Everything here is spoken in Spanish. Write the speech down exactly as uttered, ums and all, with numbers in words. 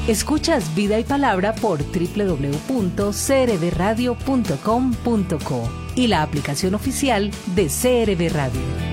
Escuchas Vida y Palabra por doble u doble u doble u punto c r v radio punto com punto co y la aplicación oficial de C R V Radio.